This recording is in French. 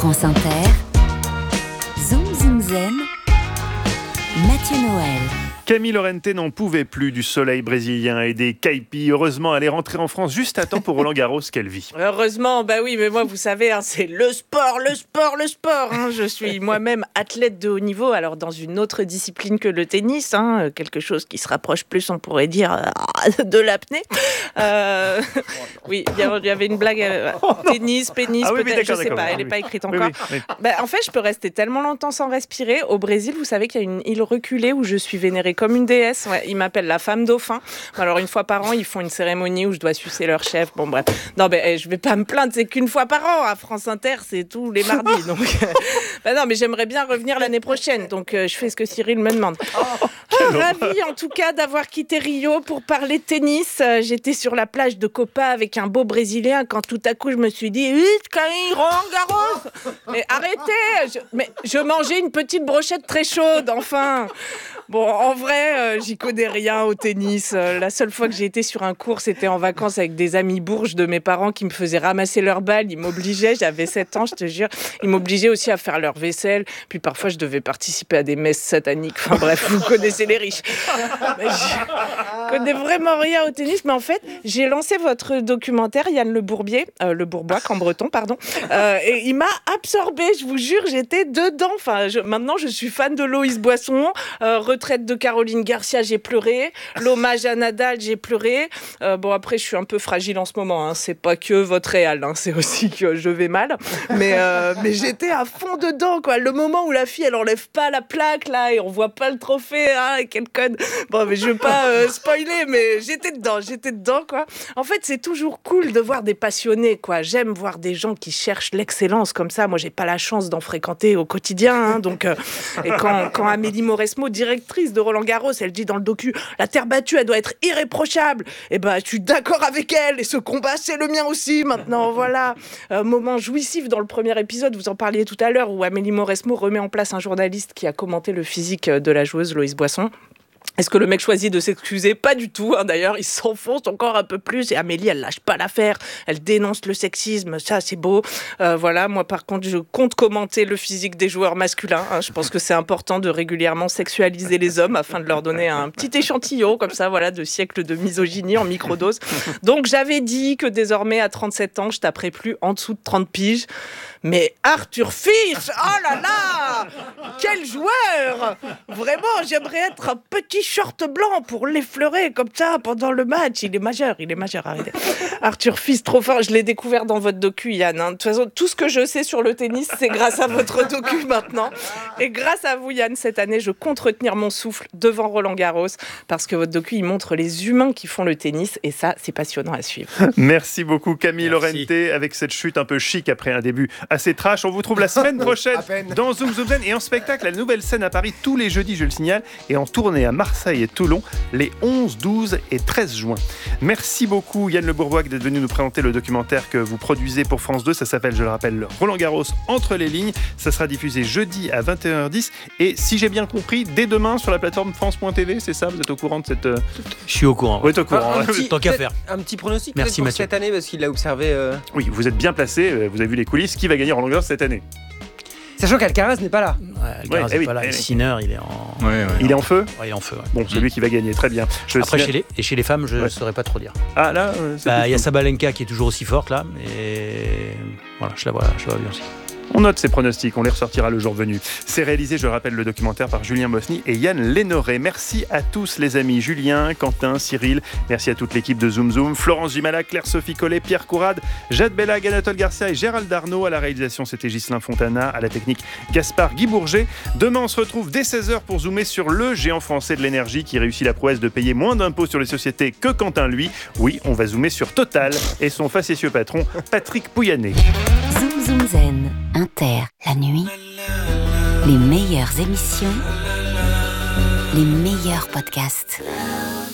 France Inter, Zoom Zoom Zen, Mathieu Noël. Camille Lorente n'en pouvait plus du soleil brésilien et des caipis. Heureusement, elle est rentrée en France juste à temps pour Roland Garros qu'elle vit. Heureusement, bah oui, mais moi, vous savez, c'est le sport. Je suis moi-même athlète de haut niveau, alors dans une autre discipline que le tennis, quelque chose qui se rapproche plus, on pourrait dire, de l'apnée. Oui, il y avait une blague, tennis, pénis, oui, peut-être, je sais d'accord. pas, elle n'est pas écrite encore. Oui. En fait, je peux rester tellement longtemps sans respirer. Au Brésil, vous savez qu'il y a une île reculée où je suis vénérée comme une déesse. Ouais, ils m'appellent la femme dauphin. Alors, une fois par an, ils font une cérémonie où je dois sucer leur chef. Bon, bref. Non, je vais pas me plaindre, c'est qu'une fois par an. À France Inter, c'est tous les mardis. Donc, non, mais j'aimerais bien revenir l'année prochaine. Donc, je fais ce que Cyril me demande. Ravie, en tout cas, d'avoir quitté Rio pour parler tennis. J'étais sur la plage de Copa avec un beau Brésilien quand tout à coup, je me suis dit, vite, Camille, Roland Garros. Mais arrêtez. Je mangeais une petite brochette très chaude, enfin. Bon, en vrai, j'y connais rien au tennis. La seule fois que j'ai été sur un court, c'était en vacances avec des amis bourges de mes parents qui me faisaient ramasser leurs balles. Ils m'obligeaient, j'avais 7 ans, je te jure. Ils m'obligeaient aussi à faire leur vaisselle. Puis parfois, je devais participer à des messes sataniques. Enfin bref, vous connaissez les riches. Je connais vraiment rien au tennis. Mais en fait, j'ai lancé votre documentaire, Yann Le Bourbier, Le Bourbois, en breton, pardon. Et il m'a absorbée, je vous jure, j'étais dedans. Enfin, maintenant, je suis fan de Loïs Boisson. Retraite de Caroline Garcia, j'ai pleuré. L'hommage à Nadal, j'ai pleuré. Après, je suis un peu fragile en ce moment. C'est pas que votre Real, c'est aussi que je vais mal. Mais j'étais à fond dedans, quoi. Le moment où la fille, elle enlève pas la plaque, là, et on voit pas le trophée, quel code. Bon, mais je veux pas spoiler, mais j'étais dedans, quoi. En fait, c'est toujours cool de voir des passionnés, quoi. J'aime voir des gens qui cherchent l'excellence comme ça. Moi, j'ai pas la chance d'en fréquenter au quotidien, donc. Et quand Amélie Mauresmo, directrice de Roland Garros, elle dit dans le docu, la terre battue, elle doit être irréprochable. Et je suis d'accord avec elle. Et ce combat, c'est le mien aussi. Maintenant, voilà. Moment jouissif dans le premier épisode, vous en parliez tout à l'heure, où Amélie Mauresmo remet en place un journaliste qui a commenté le physique de la joueuse Loïs Boisson. Est-ce que le mec choisit de s'excuser ? Pas du tout, d'ailleurs, il s'enfonce encore un peu plus et Amélie, elle lâche pas l'affaire, elle dénonce le sexisme, ça c'est beau. Voilà, moi par contre, je compte commenter le physique des joueurs masculins. Je pense que c'est important de régulièrement sexualiser les hommes afin de leur donner un petit échantillon comme ça, voilà, de siècles de misogynie en microdose. Donc j'avais dit que désormais, à 37 ans, je taperais plus en dessous de 30 piges. Mais Arthur Fils, oh là là, quel joueur! Vraiment, j'aimerais être un petit short blanc pour l'effleurer comme ça pendant le match. Il est majeur, arrêtez. Arthur Fils, trop fort. Je l'ai découvert dans votre docu, Yann. De toute façon, tout ce que je sais sur le tennis, c'est grâce à votre docu maintenant. Et grâce à vous, Yann, cette année, je compte retenir mon souffle devant Roland Garros parce que votre docu, il montre les humains qui font le tennis et ça, c'est passionnant à suivre. Merci beaucoup, Camille Lorente, avec cette chute un peu chic après un début assez trash. On vous trouve la semaine prochaine dans Zoom Zoom Zen et en spectacle à la Nouvelle Scène à Paris tous les jeudis, je le signale, et en tournée à Marseille et Toulon les 11, 12 et 13 juin. Merci beaucoup Yann Le Bourbois d'être venu nous présenter le documentaire que vous produisez pour France 2. Ça s'appelle, je le rappelle, Roland Garros entre les lignes. Ça sera diffusé jeudi à 21h10 et si j'ai bien compris, dès demain sur la plateforme France.tv, c'est ça? Vous êtes au courant de cette... Je suis au courant. Vous êtes au courant. Tant qu'à faire. Un petit pronostic Merci, pour Mathieu. cette année parce qu'il l'a observé. Oui, vous êtes bien placé. Vous avez vu les coulisses. Qui va gagner Roland Garros cette année? Sachant qu'Alcaraz n'est pas là. Alcaraz n'est pas là. Sinner, il est en... Il est en feu. Ouais, il est en feu. Ouais. Bon, c'est lui qui va gagner. Très bien. Après, chez les femmes, je ne saurais pas trop dire. Ah, là il y a Sabalenka qui est toujours aussi forte, là. Mais voilà, je la vois bien aussi. On note ces pronostics, on les ressortira le jour venu. C'est réalisé, je rappelle, le documentaire par Julien Bosny et Yann Lénoré. Merci à tous les amis, Julien, Quentin, Cyril. Merci à toute l'équipe de Zoom Zoom. Florence Gimala, Claire-Sophie Collet, Pierre Courade, Jade Bellag, Anatole Garcia et Gérald Darnaud. À la réalisation, c'était Ghislain Fontana. À la technique, Gaspard Guy Bourget. Demain, on se retrouve dès 16h pour zoomer sur le géant français de l'énergie qui réussit la prouesse de payer moins d'impôts sur les sociétés que Quentin, lui. Oui, on va zoomer sur Total et son facétieux patron, Patrick Pouyanné. Zoom Zoom Zen, Inter, la nuit, les meilleures émissions, les meilleurs podcasts.